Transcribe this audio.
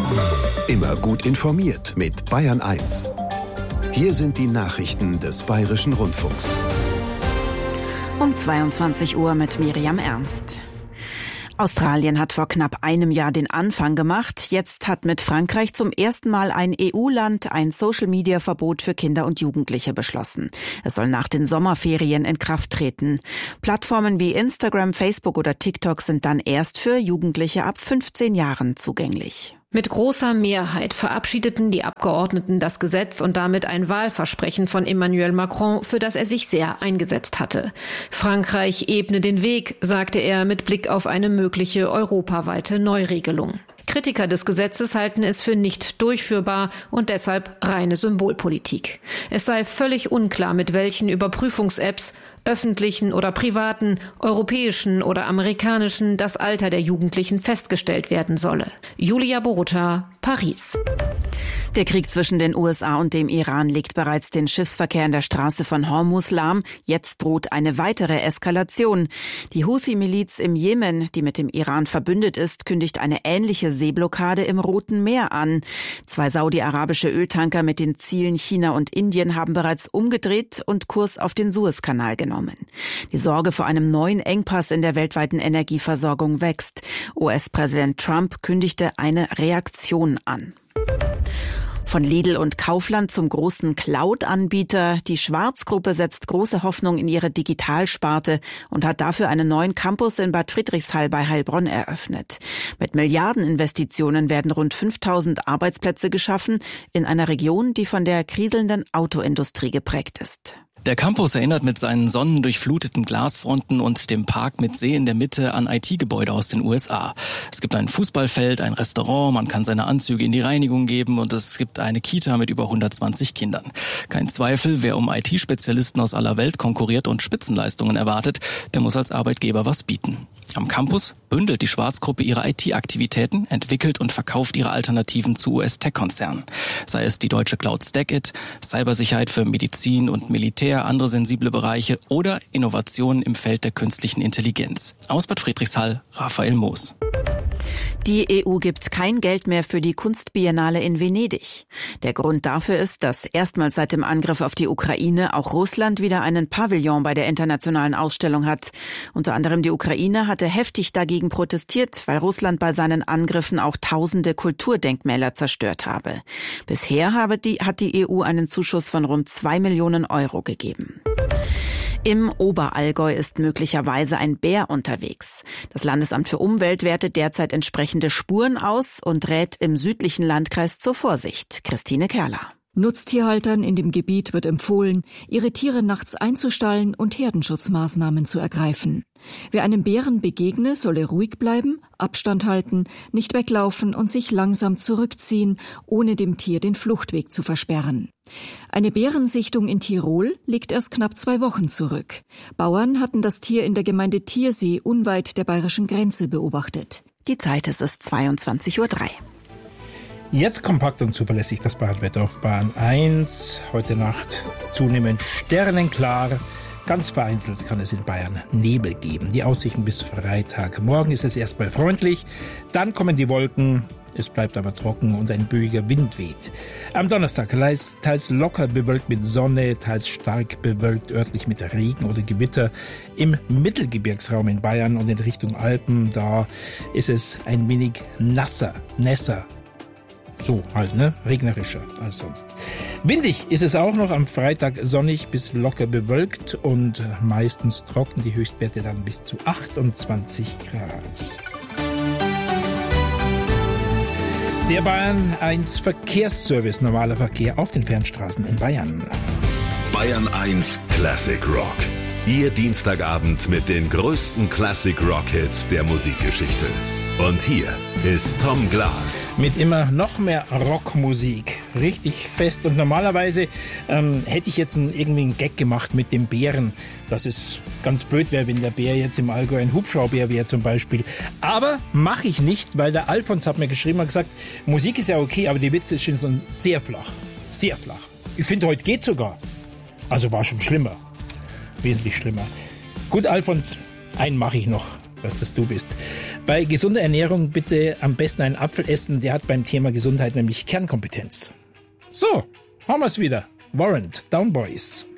Immer gut informiert mit Bayern 1. Hier sind die Nachrichten des Bayerischen Rundfunks. Um 22 Uhr mit Miriam Ernst. Australien hat vor knapp einem Jahr den Anfang gemacht. Jetzt hat mit Frankreich zum ersten Mal ein EU-Land ein Social-Media-Verbot für Kinder und Jugendliche beschlossen. Es soll nach den Sommerferien in Kraft treten. Plattformen wie Instagram, Facebook oder TikTok sind dann erst für Jugendliche ab 15 Jahren zugänglich. Mit großer Mehrheit verabschiedeten die Abgeordneten das Gesetz und damit ein Wahlversprechen von Emmanuel Macron, für das er sich sehr eingesetzt hatte. Frankreich ebne den Weg, sagte er mit Blick auf eine mögliche europaweite Neuregelung. Kritiker des Gesetzes halten es für nicht durchführbar und deshalb reine Symbolpolitik. Es sei völlig unklar, mit welchen Überprüfungs-Apps, öffentlichen oder privaten, europäischen oder amerikanischen, das Alter der Jugendlichen festgestellt werden solle. Julia Boruta, Paris. Der Krieg zwischen den USA und dem Iran legt bereits den Schiffsverkehr in der Straße von Hormuz lahm. Jetzt droht eine weitere Eskalation. Die Houthi-Miliz im Jemen, die mit dem Iran verbündet ist, kündigt eine ähnliche Seeblockade im Roten Meer an. 2 saudi-arabische Öltanker mit den Zielen China und Indien haben bereits umgedreht und Kurs auf den Suezkanal genommen. Die Sorge vor einem neuen Engpass in der weltweiten Energieversorgung wächst. US-Präsident Trump kündigte eine Reaktion an. Von Lidl und Kaufland zum großen Cloud-Anbieter. Die Schwarz-Gruppe setzt große Hoffnung in ihre Digitalsparte und hat dafür einen neuen Campus in Bad Friedrichshall bei Heilbronn eröffnet. Mit Milliardeninvestitionen werden rund 5000 Arbeitsplätze geschaffen in einer Region, die von der kriselnden Autoindustrie geprägt ist. Der Campus erinnert mit seinen sonnendurchfluteten Glasfronten und dem Park mit See in der Mitte an IT-Gebäude aus den USA. Es gibt ein Fußballfeld, ein Restaurant, man kann seine Anzüge in die Reinigung geben und es gibt eine Kita mit über 120 Kindern. Kein Zweifel, wer um IT-Spezialisten aus aller Welt konkurriert und Spitzenleistungen erwartet, der muss als Arbeitgeber was bieten. Am Campus bündelt die Schwarz-Gruppe ihre IT-Aktivitäten, entwickelt und verkauft ihre Alternativen zu US-Tech-Konzernen. Sei es die deutsche Cloud Stackit, Cybersicherheit für Medizin und Militär, andere sensible Bereiche oder Innovationen im Feld der künstlichen Intelligenz. Aus Bad Friedrichshall, Raphael Moos. Die EU gibt kein Geld mehr für die Kunstbiennale in Venedig. Der Grund dafür ist, dass erstmals seit dem Angriff auf die Ukraine auch Russland wieder einen Pavillon bei der internationalen Ausstellung hat. Unter anderem die Ukraine hatte heftig dagegen protestiert, weil Russland bei seinen Angriffen auch tausende Kulturdenkmäler zerstört habe. Bisher hat die EU einen Zuschuss von rund 2 Millionen Euro gegeben. Im Oberallgäu ist möglicherweise ein Bär unterwegs. Das Landesamt für Umwelt wertet derzeit entsprechende Spuren aus und rät im südlichen Landkreis zur Vorsicht. Christine Kerler. Nutztierhaltern in dem Gebiet wird empfohlen, ihre Tiere nachts einzustallen und Herdenschutzmaßnahmen zu ergreifen. Wer einem Bären begegne, solle ruhig bleiben, Abstand halten, nicht weglaufen und sich langsam zurückziehen, ohne dem Tier den Fluchtweg zu versperren. Eine Bärensichtung in Tirol liegt erst knapp 2 Wochen zurück. Bauern hatten das Tier in der Gemeinde Tiersee unweit der bayerischen Grenze beobachtet. Die Zeit ist 22:03 Uhr. Jetzt kompakt und zuverlässig das Bayernwetter auf Bayern 1. Heute Nacht zunehmend sternenklar. Ganz vereinzelt kann es in Bayern Nebel geben. Die Aussichten bis Freitag. Morgen ist es erstmal freundlich, dann kommen die Wolken. Es bleibt aber trocken und ein böiger Wind weht. Am Donnerstag teils locker bewölkt mit Sonne, teils stark bewölkt, örtlich mit Regen oder Gewitter. Im Mittelgebirgsraum in Bayern und in Richtung Alpen, da ist es ein wenig nässer. So halt, regnerischer als sonst. Windig ist es auch noch, am Freitag sonnig bis locker bewölkt und meistens trocken, die Höchstwerte dann bis zu 28 Grad. Der Bayern 1 Verkehrsservice, normaler Verkehr auf den Fernstraßen in Bayern. Bayern 1 Classic Rock. Ihr Dienstagabend mit den größten Classic Rock Hits der Musikgeschichte. Und hier ist Tom Glas. Mit immer noch mehr Rockmusik. Richtig fest. Und normalerweise hätte ich jetzt irgendwie einen Gag gemacht mit dem Bären. Dass es ganz blöd wäre, wenn der Bär jetzt im Allgäu ein Hubschrauber wäre zum Beispiel. Aber mache ich nicht, weil der Alfons hat mir geschrieben und gesagt, Musik ist ja okay, aber die Witze sind so sehr flach. Sehr flach. Ich finde, heute geht sogar. Also war schon schlimmer. Wesentlich schlimmer. Gut, Alfons, einen mache ich noch. was das du bist. Bei gesunder Ernährung bitte am besten einen Apfel essen. Der hat beim Thema Gesundheit nämlich Kernkompetenz. So, haben wir's wieder. Warrant, Down Boys.